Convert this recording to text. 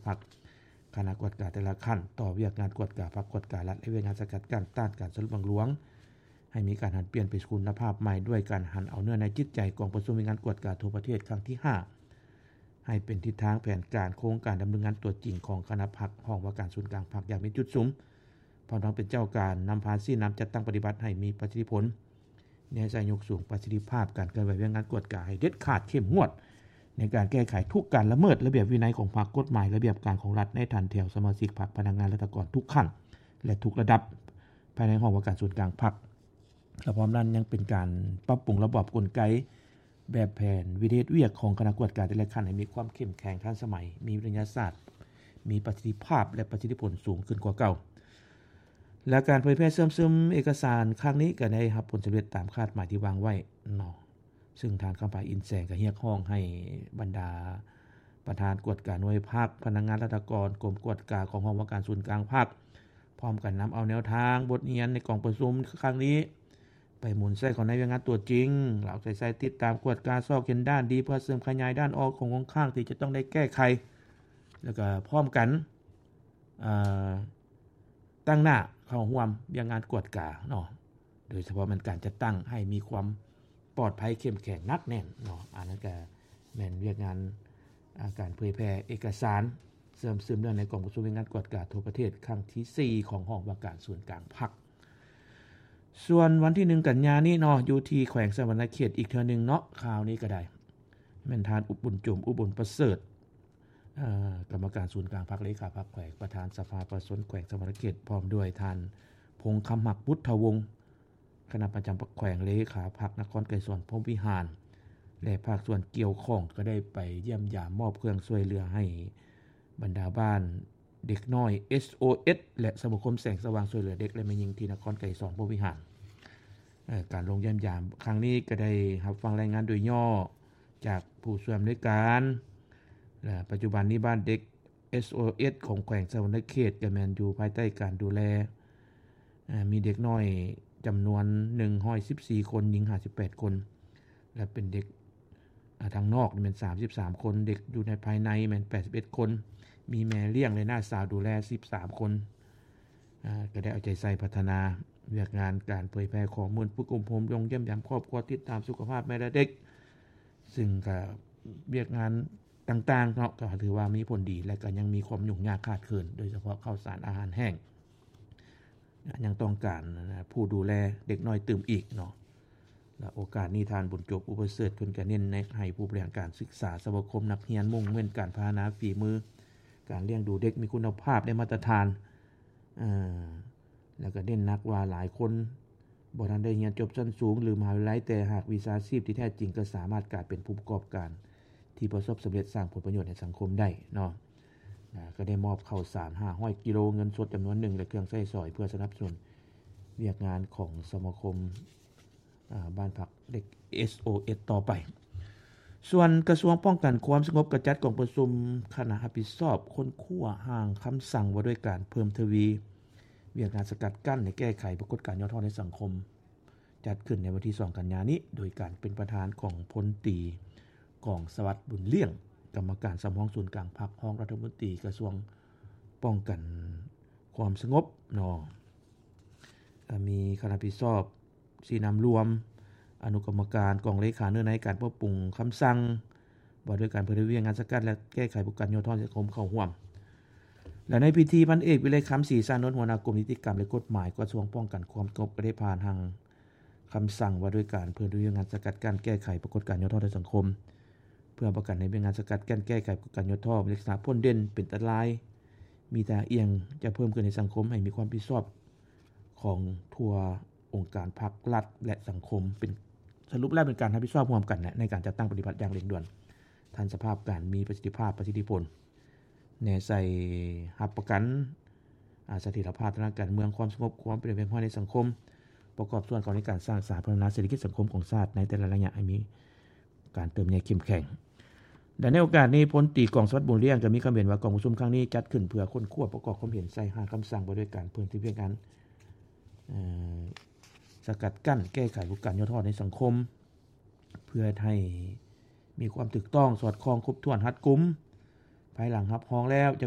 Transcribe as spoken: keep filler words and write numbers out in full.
พรรคคณะกวดกาแต่ละขั้นต่อเวียกงานกวดกาพรรคกวดการัฐและเวียกงานสกัดกั้นต้านการสรุปบังหลวงให้มีการหันเปลี่ยนไปสู่คุณภาพใหม่ด้วยการหันเอาเนื้อในจิตใจกองประชุมงานกวดกาทั่วประเทศครั้งที่ห้าให้เป็นทิศทางแผนการโครงการดำเนินงานตัวจริงของคณะพรรคห้องว่าการศูนย์กลางพรรคอย่างมีจุดสุมพร้อมทั้งเป็นเจ้าการนำพาซี่นำจัดตั้งปฏิบัติให้มีประสิทธิผลในใจยกสูงประสิทธิภาพการเกิดไหวเวียกงานกวดกาให้เด็ดขาดเข้มงวดในการแก้ไขทุกการละเมิดระเบียบวินัยของพรรคกฎหมายระเบียบการของรัฐในทันแถวสมาชิกพรรคพนักงานและตะกอนทุกขั้นและทุกระดับภายในห้องว่าการศูนย์กลางพรรคและพร้อมนั้นยังเป็นการปรับปรุงระบบกลไกแบบแผนวิธีเวียกของคณะกวดกาแต่ละขั้นให้มีความเข้มแข็งทันสมัยมีวิทยาศาสตร์มีประสิทธิภาพและประสิทธิผลสูงขึ้นกว่าเก่าและการเผยแพร่เสริมซึมเอกสารครั้งนี้ก็ได้รับผลสำเร็จตามคาดหมายที่วางไว้เนาะซึ่งทางคำภาอินแสงก็เรียกร้องให้บรรดาประธานกวดกาหน่วยภาคพนักงานราชการกรมกวดกาของห้องว่าการศูนย์กลางภาคพร้อมกันนำเอาแนวทางบทเรียนในกองประชุมครั้งนี้ไปหมุนใส่ของในเวียกงานตัวจริงเราใส่ใส่ติดตามกวดกาซอกเห็นด้านดีเพื่อเสริมขยายด้านออกของของข้างที่จะต้องได้แก้ไขแล้วก็พร้อมกันตั้งหน้าเข้าร่วมเวียกงานกวดกาเนาะโดยเฉพาะมันการจัดตั้งให้มีความปลอดภัยเข้มแข็งนักแน่นเนาะอันนั้นก็แม่นเวียกงานการเผยแพร่เอกสารเสริมซึมเรื่องในกองประชุมงานกวดกาทั่วประเทศครั้งที่สี่ของห้องว่าการศูนย์กลางพรรคส่วนวันที่หนึ่งกันยายนนี้เนาะอยู่ที่แขวงสะวรรณเขตอีกเทื่อนึงเนาะข่าวนี้ก็ได้แม่นทานอุบุญจมอุบุญประเสริฐกรรมการศูนย์กลางพรรคเลขาพรรคแขวงประธานสภาประชาชนแขวงสะวรรณเขตพร้อมด้วยท่านพงษ์คำหักพุทธวงศ์คณะประจำพรรคแขวงเลขาพรรคนครไกรสอนพรหมวิหารและภาคส่วนเกี่ยวข้องก็ได้ไปเยี่ยมยามมอบเครื่องช่วยเหลือให้บรรดาบ้านเด็กน้อย เอส โอ เอส และสมาคมแสงสว่างช่วยเหลือเด็กและแม่หญิงที่นครไกรสอนพรหมวิหารการลงเยี่ยมยามครั้งนี้ก็ได้รับฟังรายงานโดยย่อจากผู้ช่วยอำนวยการและปัจจุบันนี้บ้านเด็ก เอส โอ เอส ของแขวงสะวรรณเขตก็แม่นอยู่ภายใต้การดูแลมีเด็กน้อยจำนวนหนึ่งร้อยสิบสี่คนหญิงห้าสิบแปดคนและเป็นเด็กทางนอกแม่นสามสิบสามคนเด็กอยู่ในภายในแม่นแปดสิบเอ็ดคนมีแม่เลี้ยงและน้าสาวดูแลสิบสามคนอ่าก็ได้เอาใจใส่พัฒนาเวียกงานการเผยแพร่ข้อมูลผู้กลุ่มผมลงเยี่ยมยามครอบครัวติดตามสุขภาพแม่และเด็กซึ่งก็เวียกงานต่างๆเนาะก็ถือว่ามีผลดีและก็ยังมีความยุ่งยากขาดเคินโดยเฉพาะข้าวสารอาหารแห้งยังต้องการผู้ดูแลเด็กน้อยตื่มอีกเนาะและโอกาสนี้ทานบุญจบอุปเสริฐเพิ่นก็เน้นในให้ผู้บริหารการศึกษาสมาคมนักเรียนมุ่งเน้นการพัฒนาฝีมือการเลี้ยงดูเด็กมีคุณภาพได้มาตรฐานอ่าแล้วก็เน้นนักว่าหลายคนบ่ทันได้เรียนจบชั้นสูงหรือมหาวิทยาลัยแต่หากวิชาชีพที่แท้จริงก็สามารถกลายเป็นผู้ประกอบการที่ประสบสำเร็จสร้างผลประโยชน์ในสังคมได้เนาะก็ได้มอบข้าวสารห้าร้อยกิโลเงินสดจำนวนหนึ่งและเครื่องใช้สอยเพื่อสนับสนุนเวียกงานของสมาคมบ้านพักเด็ก เอส โอ เอส ต่อไปส่วนกระทรวงป้องกันความสงบกระจัดกองประชุมคณะรับผิดชอบคนขั้วห่างคำสั่งว่าด้วยการเพิ่มทวีเวียกงานสกัดกั้นในแก้ไขปรากฏการณ์ย่อท้อในสังคมจัดขึ้นในวันที่สองกันยายนนี้โดยการเป็นประธานของพลตรีกองสวัสดิ์บุญเลี้ยงกรรมการสำห้องศูนย์กลางพรรคห้องรัฐมนตรีกระทรวงป้องกันความสงบเนาะมีคณะรับผิดชอบสี่นำรวมอนุกรรมการกองเลขาเนื้อในการปรับปรุงคำสั่งว่าด้วยการเผยแพร่งานสกัดและแก้ไขปรากฏการณ์ย่อท้อในสังคมเข้าร่วมและในพิธีพันเอกวิไลคำศรีสานนท์หัวหน้ากรมนิติกรรมและกฎหมายกระทรวงป้องกันความสงบก็ได้ผ่านทางคำสั่งว่าด้วยการเผยแพร่งานสกัดการแก้ไขปรากฏการณ์ย่อท้อในสังคมเพื่อประกันในงานสกัดการแก้ไขปรากฏการณ์ย่อท้อลักษณะพ้นเด่นเป็นอันตรายมีแต่เอียงจะเพิ่มขึ้นในสังคมให้มีความรับผิดชอบของทั่วองค์การภาครัฐและสังคมเป็นสรุปแล้วเป็นการรับผิดชอบร่วมกันในการจัดตั้งปฏิบัติอย่างเร่งด่วนทันสภาพการมีประสิทธิภาพประสิทธิผลแน่ใส่รับประกันเสถียรภาพทางการเมืองความสงบความเป็นไปในสังคมประกอบส่วนของในการสร้างสาธารณเศรษฐกิจสังคมของชาติในแต่ละระยะให้มีการเติมใหญ่เข้มแข็งและในโอกาสนี้พลตรีกองสวัสดิ์บุญเลี้ยงจะมีคำเห็นว่ากองประชุมครั้งนี้จัดขึ้นเพื่อค้นคว้าประกอบความเห็นใส่ห้าคำสั่งว่าด้วยการเพิ่มที่เพียงการสกัดกั้นแก้ไขการย่อท้อในสังคมเพื่อให้มีความถูกต้องสอดคล้องครบถ้วนรัดกุมภายหลังรับรองแล้วจะ